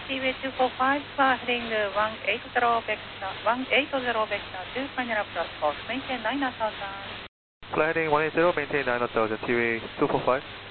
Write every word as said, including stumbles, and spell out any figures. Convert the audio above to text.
Seaway two four five, uh, heading uh, one eight zero vector, one eight zero vector two, final approach course, maintain nine thousand. Fly heading one eight zero, maintain nine thousand, Seaway two four five.